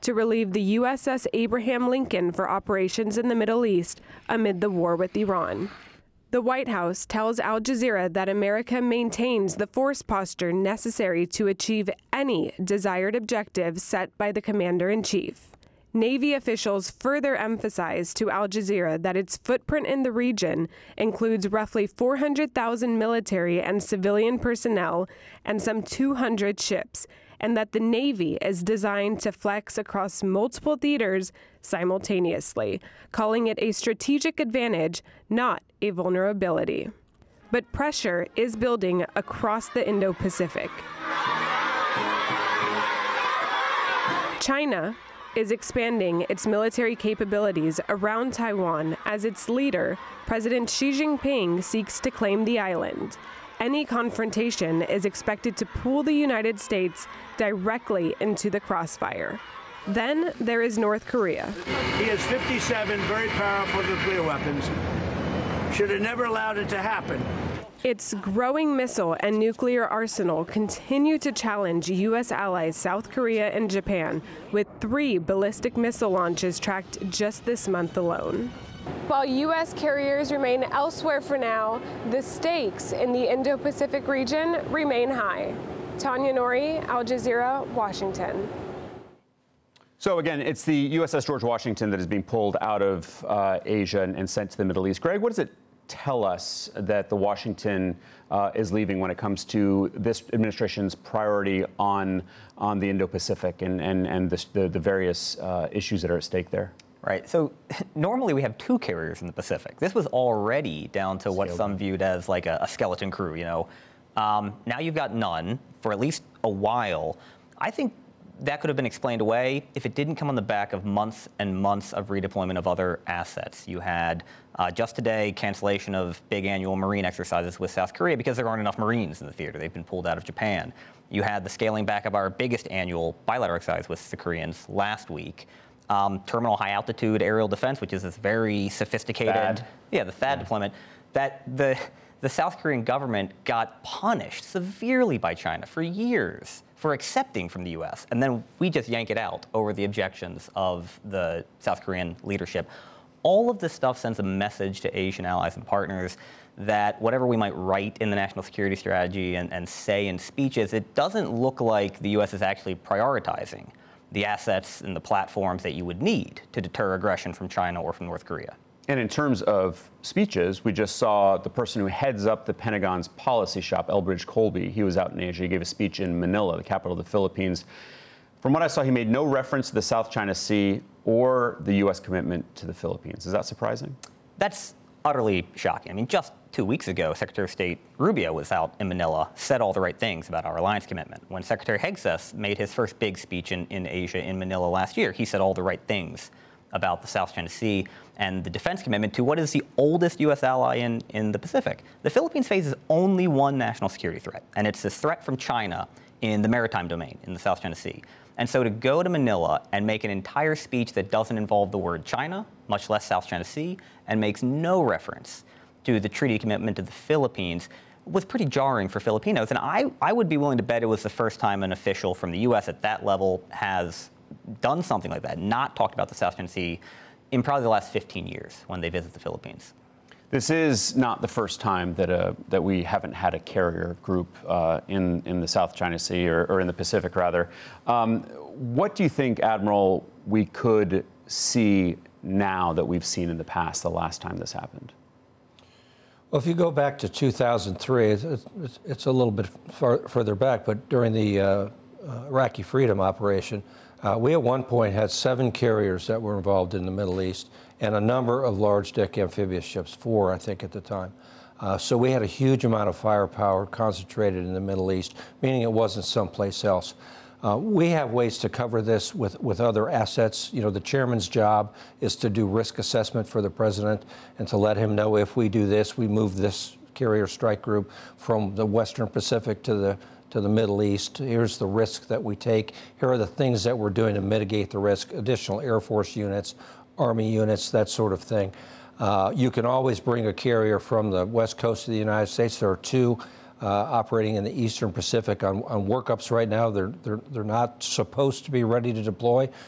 to relieve the USS Abraham Lincoln for operations in the Middle East amid the war with Iran. The White House tells Al Jazeera that America maintains the force posture necessary to achieve any desired objective set by the commander-in-chief. Navy officials further emphasized to Al Jazeera that its footprint in the region includes roughly 400,000 military and civilian personnel and some 200 ships, and that the Navy is designed to flex across multiple theaters simultaneously, calling it a strategic advantage, not a vulnerability. But pressure is building across the Indo-Pacific. China is expanding its military capabilities around Taiwan as its leader, President Xi Jinping, seeks to claim the island. Any confrontation is expected to pull the United States directly into the crossfire. Then there is North Korea. He has 57 very powerful nuclear weapons. Should have never allowed it to happen. Its growing missile and nuclear arsenal continue to challenge U.S. allies South Korea and Japan, with 3 ballistic missile launches tracked just this month alone. While U.S. carriers remain elsewhere for now, the stakes in the Indo-Pacific region remain high. Tanya Nori, Al Jazeera, Washington. So again, it's the USS George Washington that is being pulled out of Asia and sent to the Middle East. Greg, what does it tell us that the Washington is leaving when it comes to this administration's priority on the Indo-Pacific and the various issues that are at stake there? Right. So normally we have 2 carriers in the Pacific. This was already down to what some viewed as like a skeleton crew, you know. Now you've got none for at least a while. I think that could have been explained away if it didn't come on the back of months and months of redeployment of other assets. You had just today cancellation of big annual Marine exercises with South Korea because there aren't enough Marines in the theater. They've been pulled out of Japan. You had the scaling back of our biggest annual bilateral exercise with the Koreans last week. Terminal high altitude aerial defense, which is this very sophisticated, the THAAD deployment, that the South Korean government got punished severely by China for years for accepting from the U.S. And then we just yank it out over the objections of the South Korean leadership. All of this stuff sends a message to Asian allies and partners that whatever we might write in the national security strategy and say in speeches, it doesn't look like the U.S. is actually prioritizing the assets and the platforms that you would need to deter aggression from China or from North Korea. And in terms of speeches, we just saw the person who heads up the Pentagon's policy shop, Elbridge Colby. He was out in Asia. He gave a speech in Manila, the capital of the Philippines. From what I saw, he made no reference to the South China Sea or the U.S. commitment to the Philippines. Is that surprising? That's utterly shocking. I mean, just 2 weeks ago, Secretary of State Rubio was out in Manila, said all the right things about our alliance commitment. When Secretary Hegseth made his first big speech in Asia in Manila last year, he said all the right things about the South China Sea and the defense commitment to what is the oldest U.S. ally in the Pacific. The Philippines faces only one national security threat, and it's this threat from China in the maritime domain in the South China Sea. And so to go to Manila and make an entire speech that doesn't involve the word China, much less South China Sea, and makes no reference to the treaty commitment to the Philippines was pretty jarring for Filipinos. And I would be willing to bet it was the first time an official from the U.S. at that level has done something like that, not talked about the South China Sea in probably the last 15 years when they visit the Philippines. This is not the first time that we haven't had a carrier group in the South China Sea or in the Pacific, rather. What do you think, Admiral, we could see now that we've seen in the past, the last time this happened? Well, if you go back to 2003, it's a little bit further back, but during the Iraqi Freedom Operation, we at one point had 7 carriers that were involved in the Middle East and a number of large deck amphibious ships, 4, I think, at the time. So we had a huge amount of firepower concentrated in the Middle East, meaning it wasn't someplace else. We have ways to cover this with other assets. You know, the chairman's job is to do risk assessment for the president and to let him know if we do this, we move this carrier strike group from the Western Pacific to the Middle East. Here's the risk that we take. Here are the things that we're doing to mitigate the risk, additional Air Force units, Army units, that sort of thing. You can always bring a carrier from the West Coast of the United States. There are 2 operating in the Eastern Pacific on workups right now. They're not supposed to be ready to deploy,